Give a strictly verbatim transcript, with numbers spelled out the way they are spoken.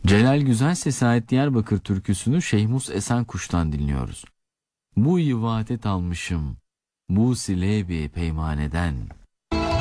Celal Güzelses'e ait Diyarbakır türküsünü Şehmus Esenkuş'tan dinliyoruz. Bu yivadet almışım, bu silebi peymaneden.